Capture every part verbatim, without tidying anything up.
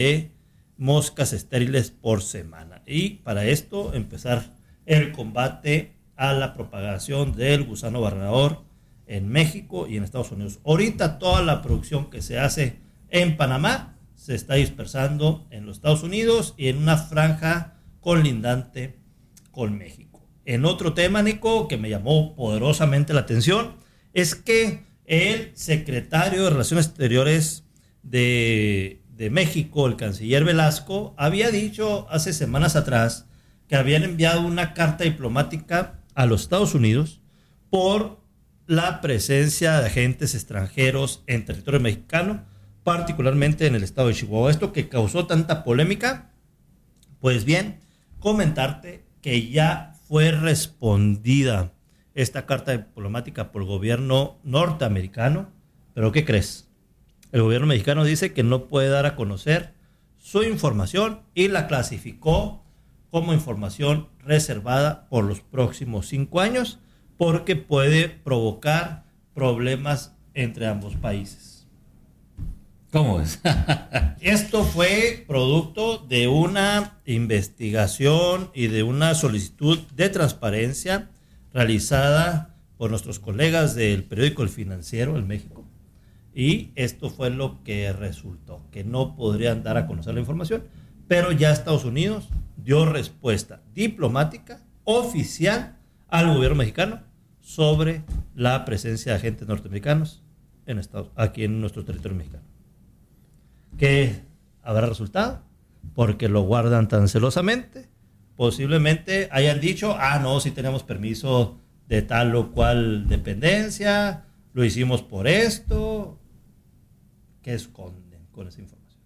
de moscas estériles por semana. Y para esto empezar el combate a la propagación del gusano barrenador en México y en Estados Unidos. Ahorita toda la producción que se hace en Panamá se está dispersando en los Estados Unidos y en una franja colindante con México. En otro tema, Nico, que me llamó poderosamente la atención, es que el secretario de Relaciones Exteriores de, de México, el canciller Velasco, había dicho hace semanas atrás que habían enviado una carta diplomática a los Estados Unidos por la presencia de agentes extranjeros en territorio mexicano, particularmente en el estado de Chihuahua. Esto que causó tanta polémica, pues bien, comentarte que ya fue respondida esta carta diplomática por el gobierno norteamericano, pero ¿qué crees? El gobierno mexicano dice que no puede dar a conocer su información y la clasificó como información reservada por los próximos cinco años porque puede provocar problemas entre ambos países. ¿Cómo es? Esto fue producto de una investigación y de una solicitud de transparencia realizada por nuestros colegas del periódico El Financiero en México. Y esto fue lo que resultó, que no podrían dar a conocer la información, pero ya Estados Unidos dio respuesta diplomática oficial al gobierno mexicano sobre la presencia de agentes norteamericanos en Estados, aquí en nuestro territorio mexicano. ¿Qué habrá resultado? Porque lo guardan tan celosamente. Posiblemente hayan dicho, ah, no, sí tenemos permiso de tal o cual dependencia, lo hicimos por esto. ¿Qué esconden con esa información?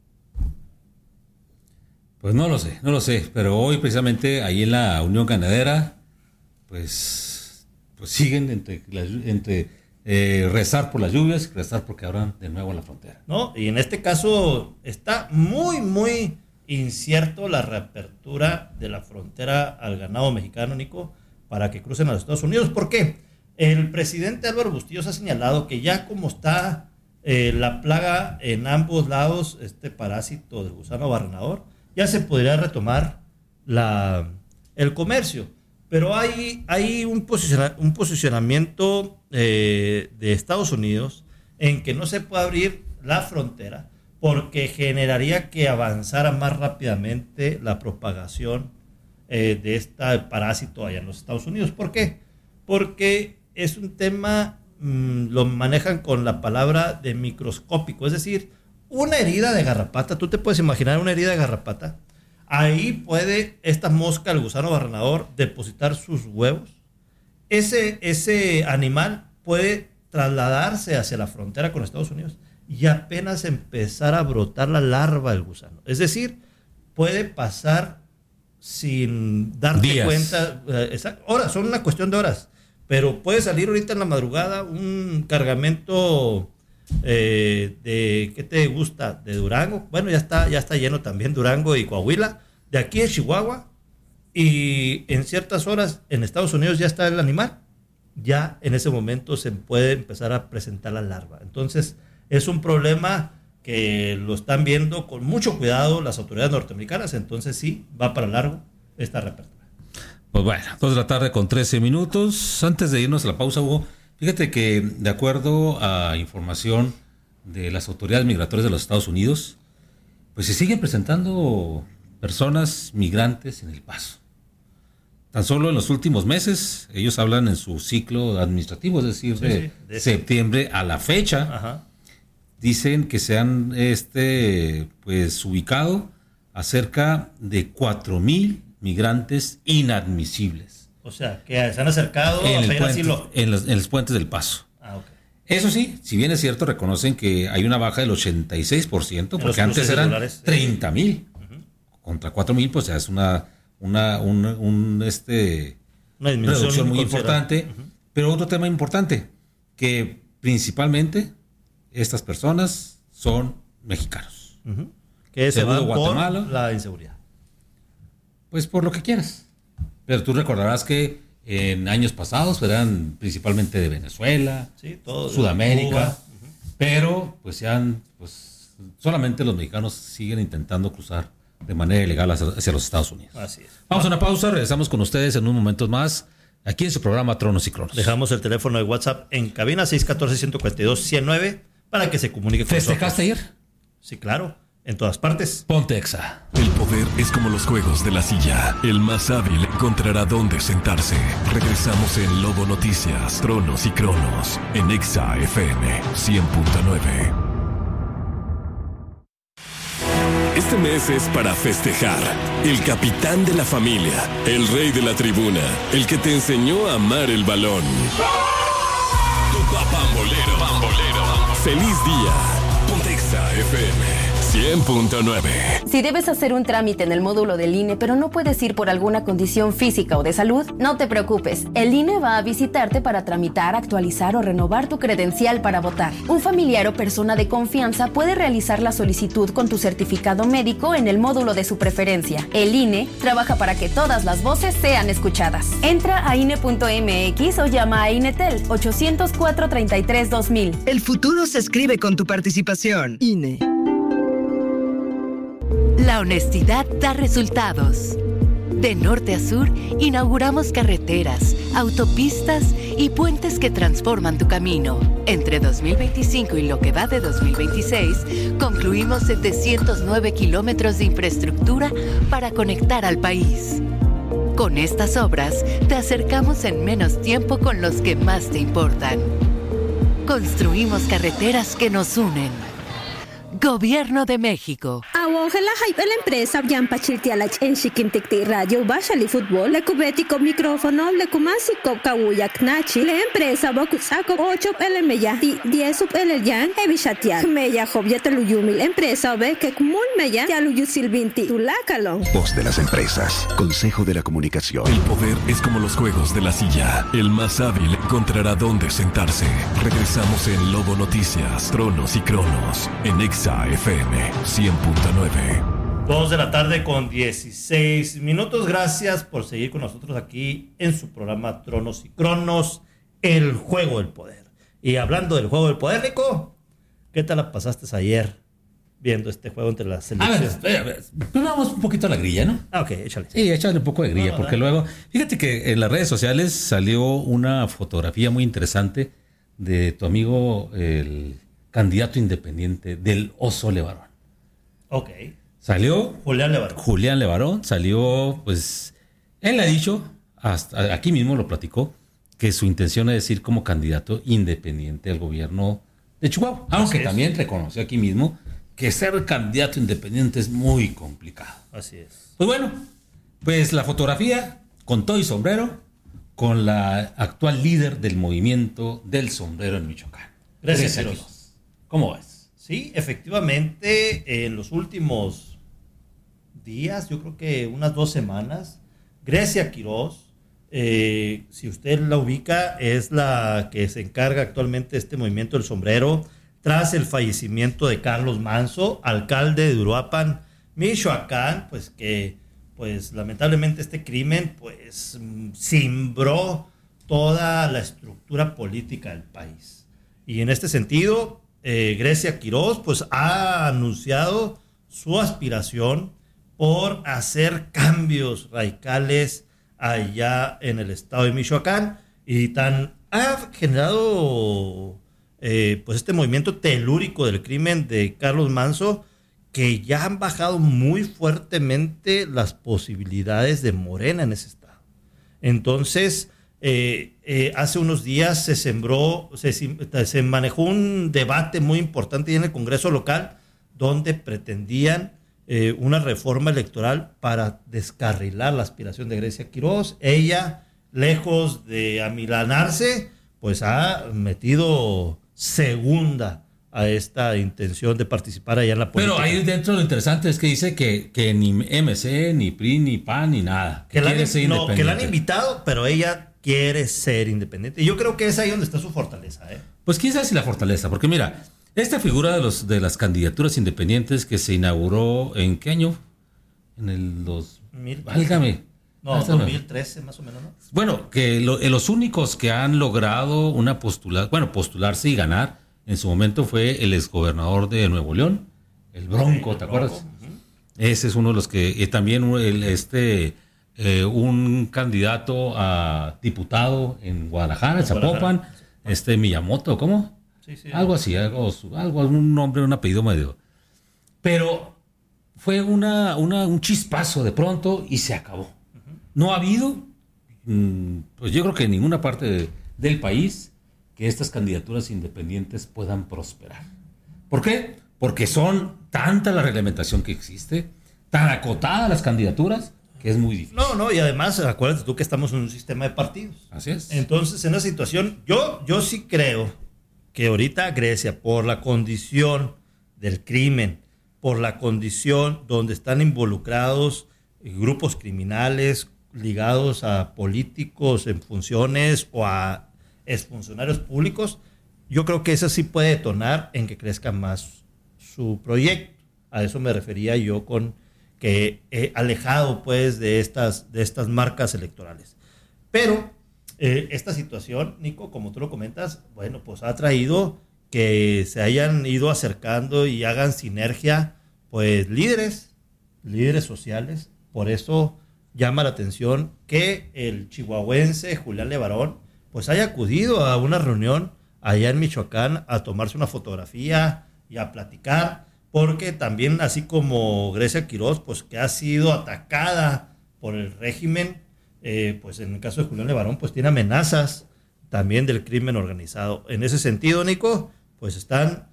Pues no lo sé, no lo sé, pero hoy precisamente ahí en la Unión Ganadera, pues, pues siguen entre, entre eh, rezar por las lluvias, rezar porque abran de nuevo la frontera. No, y en este caso está muy, muy incierto la reapertura de la frontera al ganado mexicano, Nico, para que crucen a los Estados Unidos. ¿Por qué? El presidente Álvaro Bustillos ha señalado que ya como está eh, la plaga en ambos lados, este parásito del gusano barrenador, ya se podría retomar la, el comercio. Pero hay, hay un, posiciona, un posicionamiento eh, de Estados Unidos en que no se puede abrir la frontera porque generaría que avanzara más rápidamente la propagación eh, de este parásito allá en los Estados Unidos. ¿Por qué? Porque es un tema, mmm, lo manejan con la palabra de microscópico, es decir, una herida de garrapata. Tú te puedes imaginar una herida de garrapata. Ahí puede esta mosca, el gusano barrenador, depositar sus huevos. Ese, ese animal puede trasladarse hacia la frontera con Estados Unidos y apenas empezar a brotar la larva del gusano. Es decir, puede pasar sin darte Días. cuenta. Eh, horas, son una cuestión de horas. Pero puede salir ahorita en la madrugada un cargamento eh, de, ¿qué te gusta? De Durango. Bueno, ya está, ya está lleno también Durango y Coahuila. De aquí en Chihuahua. Y en ciertas horas en Estados Unidos ya está el animal. Ya en ese momento se puede empezar a presentar la larva. Entonces, es un problema que lo están viendo con mucho cuidado las autoridades norteamericanas. Entonces, sí, va para largo esta reapertura. Pues bueno, dos de la tarde con trece minutos. Antes de irnos a la pausa, Hugo, fíjate que de acuerdo a información de las autoridades migratorias de los Estados Unidos, pues se siguen presentando personas migrantes en El Paso. Tan solo en los últimos meses, ellos hablan en su ciclo administrativo, es decir, sí, de, sí, de septiembre a la fecha. Ajá. Dicen que se han este, pues, ubicado a cerca de cuatro mil migrantes inadmisibles. O sea, que se han acercado en, a el pedir puente, asilo. En los, en los puentes del Paso. Ah, okay. Eso sí, si bien es cierto, reconocen que hay una baja del ochenta y seis por ciento, porque antes eran treinta mil. Uh-huh. Contra cuatro mil, pues ya es una, una, un, un, este, una reducción muy importante. Uh-huh. Pero otro tema importante, que principalmente estas personas son mexicanos. Uh-huh. Que se van Guatemala, por la inseguridad. Pues por lo que quieras. Pero tú recordarás que en años pasados eran principalmente de Venezuela, sí, todo Sudamérica, Cuba. Uh-huh. Pero pues se han pues solamente los mexicanos siguen intentando cruzar de manera ilegal hacia, hacia los Estados Unidos. Así es. Vamos a una pausa, regresamos con ustedes en un momento más, aquí en su programa Tronos y Cronos. Dejamos el teléfono de WhatsApp en cabina seis uno cuatro, uno cuatro dos, uno cero nueve para que se comunique con nosotros. ¿Festejaste ayer? Sí, claro. En todas partes. Ponte Exa. El poder es como los juegos de la silla. El más hábil encontrará dónde sentarse. Regresamos en Lobo Noticias, Tronos y Cronos, en Exa F M cien punto nueve. Este mes es para festejar. El capitán de la familia, el rey de la tribuna, el que te enseñó a amar el balón. Tu papá pambolero, pambolero. Feliz día. Ponte Exa F M cien punto nueve. Si debes hacer un trámite en el módulo del I N E, pero no puedes ir por alguna condición física o de salud, no te preocupes. El I N E va a visitarte para tramitar, actualizar o renovar tu credencial para votar. Un familiar o persona de confianza puede realizar la solicitud con tu certificado médico en el módulo de su preferencia. El I N E trabaja para que todas las voces sean escuchadas. Entra a I N E punto M X o llama a INETEL ochocientos cuatro, treinta y tres, dos mil. El futuro se escribe con tu participación. I N E. La honestidad da resultados. De norte a sur, inauguramos carreteras, autopistas y puentes que transforman tu camino. Entre dos mil veinticinco y lo que va de dos mil veintiséis, concluimos setecientos nueve kilómetros de infraestructura para conectar al país. Con estas obras, te acercamos en menos tiempo con los que más te importan. Construimos carreteras que nos unen. Gobierno de México. Awongela hype la empresa Yampa Chiltialach en Chiquinticti Radio Bashali Fútbol, le cubetico micrófono, le kumasi kawuyak nachi, la empresa Bokusako ocho L meya, diez sub L yan, Evishatial, Meya Jobya Teluyumi, la empresa ve que kumul meya, Yaluyu Silvinti, Tulakalon. Voz de las empresas, Consejo de la Comunicación. El poder es como los juegos de la silla. El más hábil encontrará dónde sentarse. Regresamos en Lobo Noticias, Tronos y Cronos, en Exa F M cien punto nueve. Dos de la tarde con dieciséis minutos. Gracias por seguir con nosotros aquí en su programa Tronos y Cronos, el juego del poder. Y hablando del juego del poder, Nico, ¿qué tal la pasaste ayer viendo este juego entre las selecciones? A ver, a ver, vamos un poquito a la grilla, ¿no? Ah, ok, échale. Sí, échale un poco de grilla, no, porque dale. Luego, fíjate que en las redes sociales salió una fotografía muy interesante de tu amigo, el candidato independiente del Oso Levarón. Ok. Salió Julián Levarón. Julián Levarón salió, pues, él ha dicho, hasta aquí mismo lo platicó, que su intención es decir como candidato independiente al gobierno de Chihuahua. Aunque también reconoció aquí mismo que ser candidato independiente es muy complicado. Así es. Pues bueno, pues la fotografía con todo y sombrero, con la actual líder del movimiento del sombrero en Michoacán. Gracias, Quiroz. ¿Cómo ves? Sí, efectivamente, en los últimos días, yo creo que unas dos semanas, Grecia Quiroz, eh, si usted la ubica, es la que se encarga actualmente de este movimiento del sombrero, tras el fallecimiento de Carlos Manso, alcalde de Uruapan, Michoacán, pues que, pues lamentablemente este crimen, pues cimbró toda la estructura política del país. Y en este sentido, Eh, Grecia Quiroz pues ha anunciado su aspiración por hacer cambios radicales allá en el estado de Michoacán, y tan ha generado eh, pues este movimiento telúrico del crimen de Carlos Manso que ya han bajado muy fuertemente las posibilidades de Morena en ese estado. Entonces Eh, eh, hace unos días se sembró, se, se manejó un debate muy importante en el Congreso local donde pretendían eh, una reforma electoral para descarrilar la aspiración de Grecia Quiroz. Ella, lejos de amilanarse, pues ha metido segunda a esta intención de participar allá en la política. Pero ahí dentro lo interesante es que dice que, que ni M C, ni P R I, ni P A N, ni nada. Que, que, la, quiere ser no, que la han invitado, pero ella quiere ser independiente. Y yo creo que es ahí donde está su fortaleza, ¿eh? Pues quién sabe si la fortaleza, porque mira, esta figura de los de las candidaturas independientes que se inauguró, ¿en qué año? En el dos mil. Válgame. No, dos mil trece más o menos, ¿no? Bueno, que lo, los únicos que han logrado una postula, bueno, postularse y ganar en su momento fue el exgobernador de Nuevo León, el Bronco, sí, ¿te el acuerdas? Bronco. Uh-huh. Ese es uno de los que, y también el, este, eh, un candidato a diputado en Guadalajara, en Zapopan, este Miyamoto, ¿cómo? Sí, sí, algo así, algo, algo, un nombre, un apellido medio. Pero fue una, una, un chispazo de pronto y se acabó. Uh-huh. No ha habido, pues yo creo que en ninguna parte de, del país que estas candidaturas independientes puedan prosperar. ¿Por qué? Porque son tanta la reglamentación que existe, tan acotada las candidaturas, que es muy difícil. No, no, y además, acuérdate tú que estamos en un sistema de partidos. Así es. Entonces, en esa situación, yo, yo sí creo que ahorita Grecia, por la condición del crimen, por la condición donde están involucrados grupos criminales ligados a políticos en funciones o a exfuncionarios públicos, yo creo que eso sí puede detonar en que crezca más su proyecto. A eso me refería yo con que he alejado pues de estas, de estas marcas electorales. Pero eh, esta situación, Nico, como tú lo comentas, bueno, pues ha traído que se hayan ido acercando y hagan sinergia pues líderes, líderes sociales. Por eso llama la atención que el chihuahuense Julián Levarón pues haya acudido a una reunión allá en Michoacán a tomarse una fotografía y a platicar, porque también así como Grecia Quiroz, pues que ha sido atacada por el régimen, eh, pues en el caso de Julián Levarón, pues tiene amenazas también del crimen organizado. En ese sentido, Nico, pues están,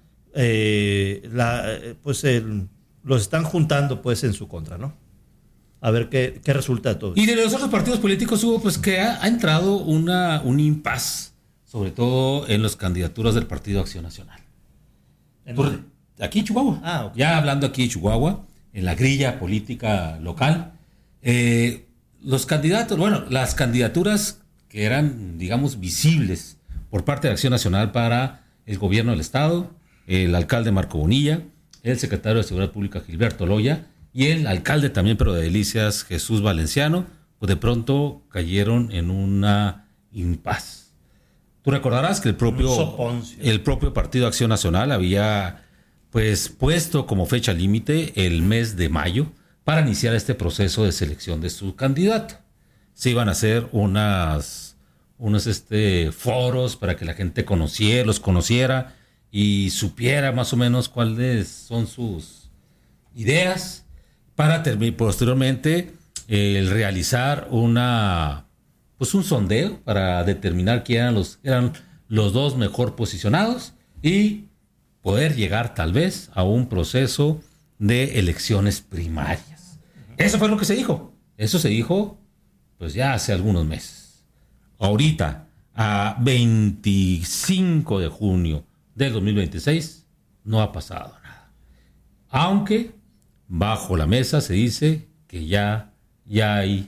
eh, la, pues el, los están juntando pues en su contra, ¿no? A ver qué, qué resulta de todo. Y de los otros partidos políticos hubo pues que ha, ha entrado una, un impas, sobre todo en las candidaturas del Partido Acción Nacional. ¿En Por, dónde? aquí en Chihuahua. Ah, okay. Ya hablando aquí en Chihuahua, en la grilla política local, eh, los candidatos, bueno, las candidaturas que eran, digamos, visibles por parte de Acción Nacional para el gobierno del Estado, el alcalde Marco Bonilla, el secretario de Seguridad Pública Gilberto Loya y el alcalde también, pero de Delicias, Jesús Valenciano, pues de pronto cayeron en una impas. Tú recordarás que el propio, el propio Partido Acción Nacional había pues puesto como fecha límite el mes de mayo para iniciar este proceso de selección de su candidato. Se iban a hacer unas, unos este, foros para que la gente conociera, los conociera y supiera más o menos cuáles son sus ideas para terminar posteriormente eh, el realizar una pues un sondeo para determinar quién eran los, eran los dos mejor posicionados y poder llegar tal vez a un proceso de elecciones primarias. Eso fue lo que se dijo. Eso se dijo pues ya hace algunos meses. Ahorita, a veinticinco de junio del dos mil veintiséis, no ha pasado nada. Aunque bajo la mesa se dice que ya, ya hay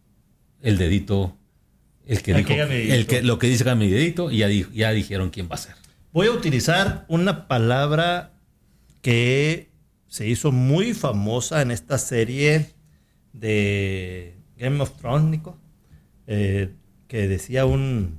el dedito, el que dijo, el que, lo que dice mi dedito, y ya, ya dijeron quién va a ser. Voy a utilizar una palabra que se hizo muy famosa en esta serie de Game of Thrones, Nico, eh, que decía un,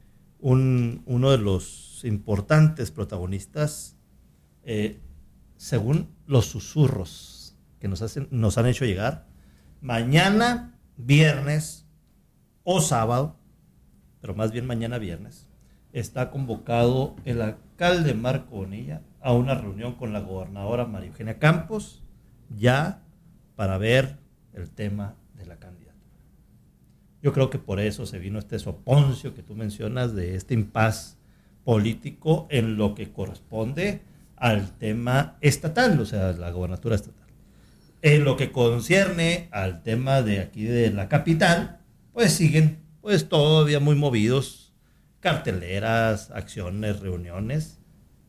un uno de los importantes protagonistas, eh, según los susurros que nos, hacen, nos han hecho llegar, mañana viernes o sábado, pero más bien mañana viernes, está convocado el alcalde Marco Bonilla a una reunión con la gobernadora María Eugenia Campos, ya para ver el tema de la candidatura. Yo creo que por eso se vino este soponcio que tú mencionas de este impas político en lo que corresponde al tema estatal, o sea, la gobernatura estatal. En lo que concierne al tema de aquí de la capital, pues siguen pues todavía muy movidos, carteleras, acciones, reuniones,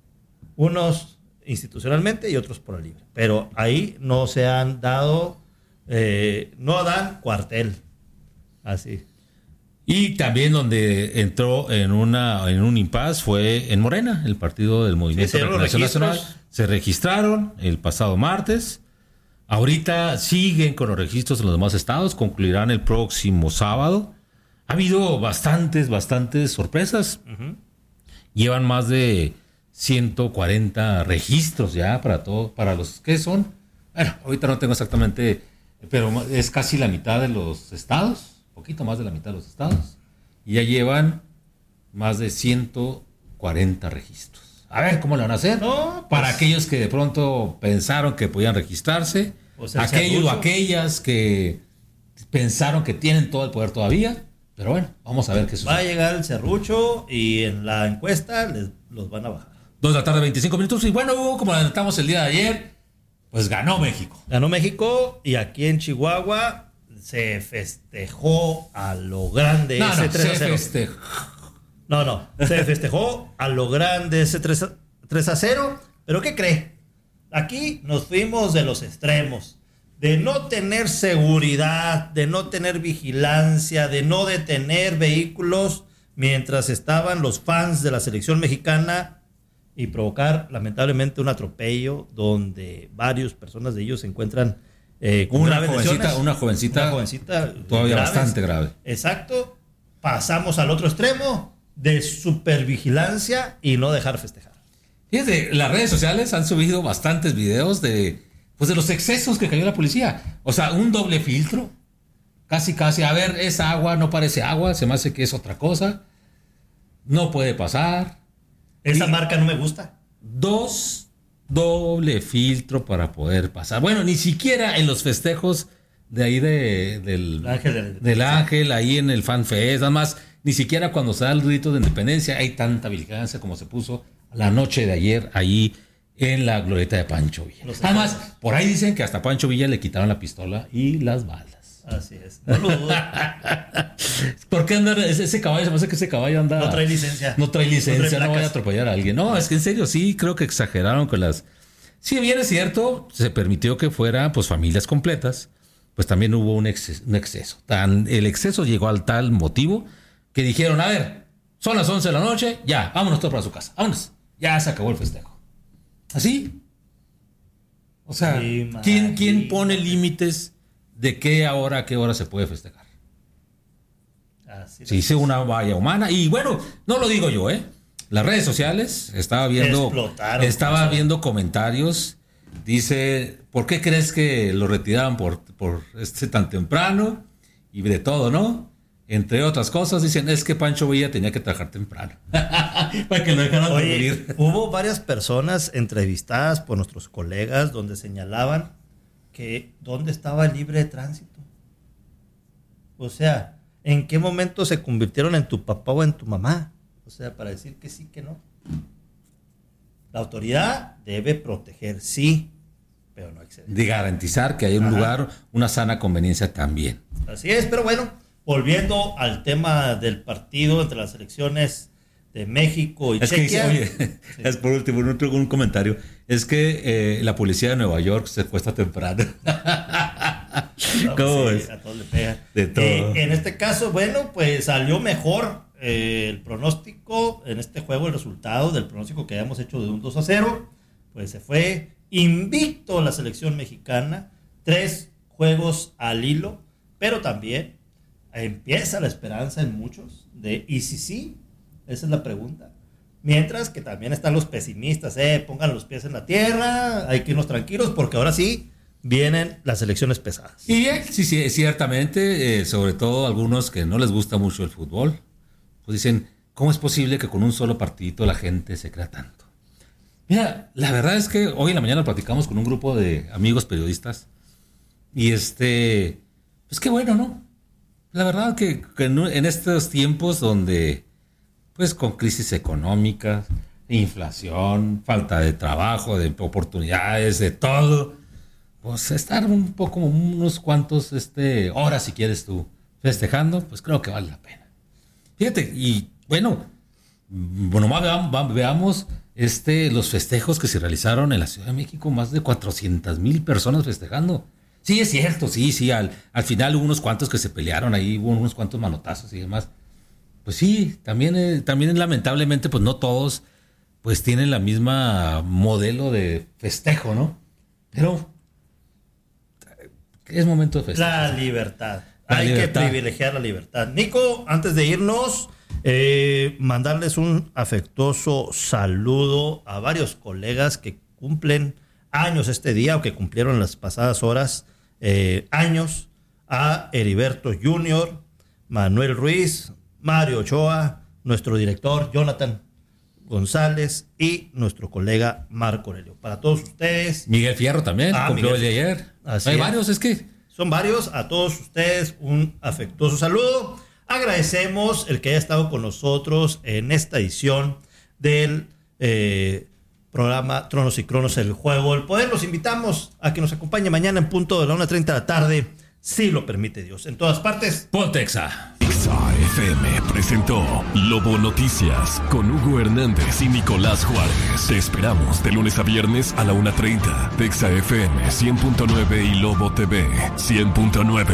unos institucionalmente y otros por el libre. Pero ahí no se han dado, eh, no dan cuartel, así. Y también donde entró en una en un impasse fue en Morena, el partido del Movimiento de Regeneración Nacional. Se registraron el pasado martes. Ahorita siguen con los registros en los demás estados, concluirán el próximo sábado. Ha habido bastantes, bastantes sorpresas. Uh-huh. Llevan más de ciento cuarenta registros ya para todo, para los que son, bueno, ahorita no tengo exactamente, pero es casi la mitad de los estados, poquito más de la mitad de los estados, y ya llevan más de ciento cuarenta registros. A ver cómo lo van a hacer. No, pues, para aquellos que de pronto pensaron que podían registrarse, pues aquellos o aquellas que pensaron que tienen todo el poder todavía, pero bueno, vamos a ver qué sucede. Va a llegar el serrucho y en la encuesta les, los van a bajar. Dos de la tarde, veinticinco minutos. Y bueno, Hugo, como adelantamos el día de ayer, pues ganó México. Ganó México y aquí en Chihuahua se festejó a lo grande no, ese no, tres a cero. Se festejó. No, no, se festejó a lo grande ese tres a cero. ¿Pero qué cree? Aquí nos fuimos de los extremos. De no tener seguridad, de no tener vigilancia, de no detener vehículos mientras estaban los fans de la selección mexicana y provocar lamentablemente un atropello donde varias personas de ellos se encuentran eh, con una, graves jovencita, lesiones. una jovencita, una jovencita todavía graves. Bastante grave. Exacto. Pasamos al otro extremo de supervigilancia y no dejar festejar. Fíjate, las redes sociales han subido bastantes videos de, pues de los excesos que cayó la policía. O sea, un doble filtro. Casi, casi, a ver, es agua, no parece agua, se me hace que es otra cosa. No puede pasar. Esa y marca no me gusta. Dos doble filtro para poder pasar. Bueno, ni siquiera en los festejos de ahí de, del, ángel de, del Ángel, ahí en el Fan Fest, nada más, ni siquiera cuando se da el grito de independencia hay tanta vigilancia como se puso la noche de ayer ahí en la glorieta de Pancho Villa. Los Además, ejemplos. Por ahí dicen que hasta Pancho Villa le quitaron la pistola y las balas. Así es. No lo dudo. ¿Por qué andar ese, ese caballo? Se me hace que ese caballo anda... No trae licencia. No trae licencia, no, trae no vaya a atropellar a alguien. No, no, es que en serio, sí, creo que exageraron con las... Si bien es cierto, se permitió que fueran pues familias completas, pues también hubo un exceso. Un exceso. Tan, el exceso llegó al tal motivo que dijeron, a ver, son las once de la noche, ya, vámonos todos para su casa, vámonos. Ya se acabó el festejo. ¿Así? O sea, sí, ¿quién, ¿quién pone límites de qué hora a qué hora se puede festejar? Así se hizo una valla humana. Y bueno, no lo digo yo, ¿eh? Las redes sociales, estaba viendo, estaba viendo comentarios. Dice, ¿por qué crees que lo retiraban por, por este tan temprano? Y de todo, ¿no? Entre otras cosas, dicen, es que Pancho Villa tenía que trabajar temprano. Para que lo dejaran dormir. Hubo varias personas entrevistadas por nuestros colegas donde señalaban que dónde estaba el libre de tránsito. O sea, ¿en qué momento se convirtieron en tu papá o en tu mamá? O sea, para decir que sí, que no. La autoridad debe proteger, sí, pero no exceder. De garantizar que hay un Ajá. lugar, una sana conveniencia también. Así es, pero bueno, volviendo al tema del partido entre las selecciones de México y es Chequia. Que dice, oye, sí. Es por último, un, un comentario. Es que eh, la policía de Nueva York se cuesta temprano. No, ¿Cómo sí, es? A todos le pega. De todo. Eh, en este caso, bueno, pues salió mejor eh, el pronóstico en este juego, el resultado del pronóstico que habíamos hecho de un dos a cero. Pues se fue invicto la selección mexicana, tres juegos al hilo, pero también empieza la esperanza en muchos de, ¿y si sí? Esa es la pregunta. Mientras que también están los pesimistas, eh, pongan los pies en la tierra, hay que irnos tranquilos porque ahora sí vienen las elecciones pesadas. Y bien, sí, sí, ciertamente, eh, sobre todo algunos que no les gusta mucho el fútbol, pues dicen, ¿cómo es posible que con un solo partidito la gente se crea tanto? Mira, la verdad es que hoy en la mañana platicamos con un grupo de amigos periodistas y este, pues qué bueno, ¿no? La verdad que, que en estos tiempos donde, pues con crisis económicas, inflación, falta de trabajo, de oportunidades, de todo, pues estar un poco, unos cuantos este, horas, si quieres tú, festejando, pues creo que vale la pena. Fíjate, y bueno, bueno veamos, veamos este, los festejos que se realizaron en la Ciudad de México, más de cuatrocientas mil personas festejando. Sí, es cierto, sí, sí, al, al final hubo unos cuantos que se pelearon ahí, hubo unos cuantos manotazos y demás. Pues sí, también, eh, también lamentablemente, pues no todos, pues tienen la misma modelo de festejo, ¿no? Pero es momento de festejo. La libertad. La Hay libertad. que privilegiar la libertad. Nico, antes de irnos, Eh, mandarles un afectuoso saludo a varios colegas que cumplen años este día o que cumplieron las pasadas horas eh, años. A Heriberto junior, Manuel Ruiz, Mario Ochoa, nuestro director Jonathan González y nuestro colega Marco Aurelio. Para todos ustedes. Miguel Fierro también, ah, cumplió Miguel, el de ayer. Así Hay es. varios, es que. Son varios. A todos ustedes un afectuoso saludo. Agradecemos el que haya estado con nosotros en esta edición del eh, programa Tronos y Cronos, el juego del poder. Los invitamos a que nos acompañe mañana en punto de la una treinta de la tarde, si lo permite Dios. En todas partes, Pontexa. Exa F M presentó Lobo Noticias con Hugo Hernández y Nicolás Juárez. Te esperamos de lunes a viernes a la una treinta. Exa F M cien punto nueve y Lobo T V cien punto nueve.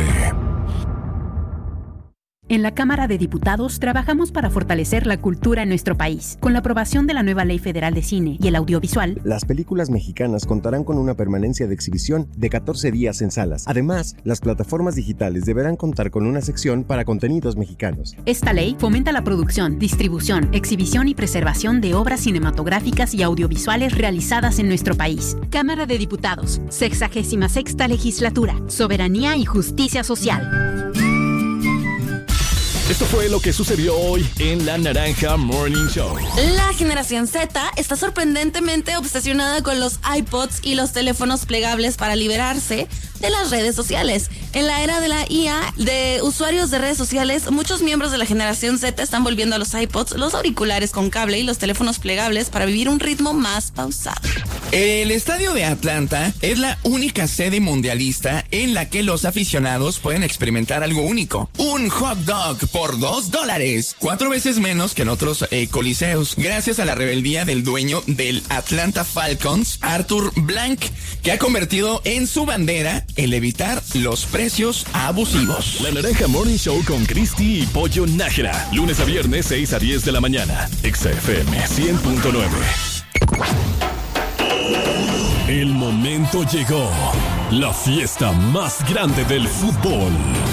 En la Cámara de Diputados trabajamos para fortalecer la cultura en nuestro país. Con la aprobación de la nueva Ley Federal de Cine y el Audiovisual, las películas mexicanas contarán con una permanencia de exhibición de catorce días en salas. Además, las plataformas digitales deberán contar con una sección para contenidos mexicanos. Esta ley fomenta la producción, distribución, exhibición y preservación de obras cinematográficas y audiovisuales realizadas en nuestro país. Cámara de Diputados, sexagésima sexta Legislatura, Soberanía y Justicia Social. Esto fue lo que sucedió hoy en La Naranja Morning Show. La generación Z está sorprendentemente obsesionada con los iPods y los teléfonos plegables para liberarse de las redes sociales. En la era de la I A, de usuarios de redes sociales, muchos miembros de la generación Z están volviendo a los iPods, los auriculares con cable y los teléfonos plegables para vivir un ritmo más pausado. El estadio de Atlanta es la única sede mundialista en la que los aficionados pueden experimentar algo único. Un hot dog por dos dólares. Cuatro veces menos que en otros eh, coliseos. Gracias a la rebeldía del dueño del Atlanta Falcons, Arthur Blank, que ha convertido en su bandera el evitar los precios abusivos. La Naranja Morning Show con Cristi y Pollo Nájera. Lunes a viernes, seis a diez de la mañana. Exa F M cien punto nueve. El momento llegó. La fiesta más grande del fútbol.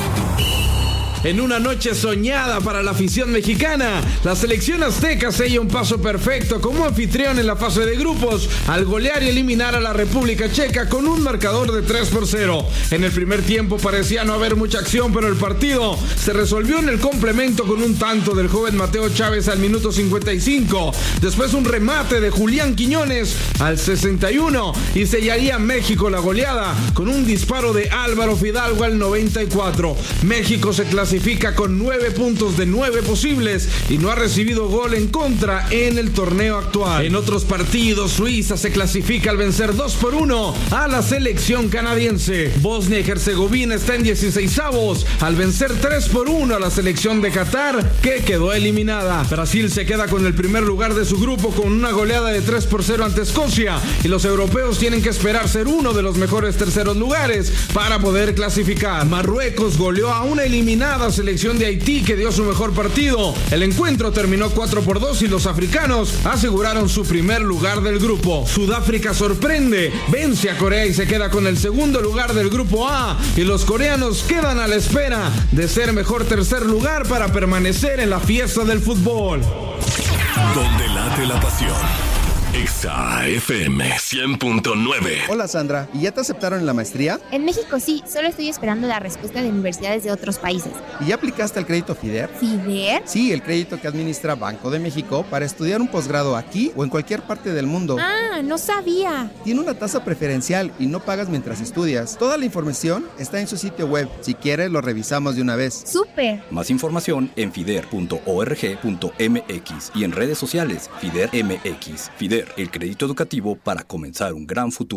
En una noche soñada para la afición mexicana, la selección azteca sella un paso perfecto como anfitrión en la fase de grupos al golear y eliminar a la República Checa con un marcador de tres por cero. En el primer tiempo parecía no haber mucha acción, pero el partido se resolvió en el complemento con un tanto del joven Mateo Chávez al minuto cincuenta y cinco. Después un remate de Julián Quiñones al sesenta y uno y sellaría México la goleada con un disparo de Álvaro Fidalgo al noventa y cuatro. México se clasificó Clasifica con nueve puntos de nueve posibles y no ha recibido gol en contra en el torneo actual. En otros partidos, Suiza se clasifica al vencer dos por uno a la selección canadiense. Bosnia y Herzegovina está en dieciseisavos al vencer tres por uno a la selección de Qatar, que quedó eliminada. Brasil se queda con el primer lugar de su grupo con una goleada de tres por cero ante Escocia y los europeos tienen que esperar ser uno de los mejores terceros lugares para poder clasificar. Marruecos goleó a una eliminada selección de Haití, que dio su mejor partido. El encuentro terminó cuatro por dos y los africanos aseguraron su primer lugar del grupo. Sudáfrica sorprende, vence a Corea y se queda con el segundo lugar del grupo A, y los coreanos quedan a la espera de ser mejor tercer lugar para permanecer en la fiesta del fútbol. Donde late la pasión. Exa F M cien punto nueve. Hola Sandra, ¿y ya te aceptaron en la maestría? En México sí, solo estoy esperando la respuesta de universidades de otros países. ¿Y ya aplicaste al crédito FIDER? ¿FIDER? Sí, el crédito que administra Banco de México para estudiar un posgrado aquí o en cualquier parte del mundo. Ah, no sabía. Tiene una tasa preferencial y no pagas mientras estudias. Toda la información está en su sitio web. Si quieres, lo revisamos de una vez. ¡Súper! Más información en fider punto org punto m x y en redes sociales FIDER M X. FIDER, el crédito educativo para comenzar un gran futuro.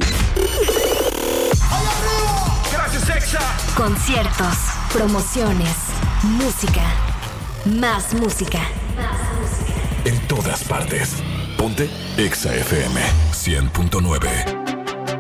Gracias, Exa. Conciertos, promociones, música, más música. En todas partes. Ponte Exa F M cien punto nueve.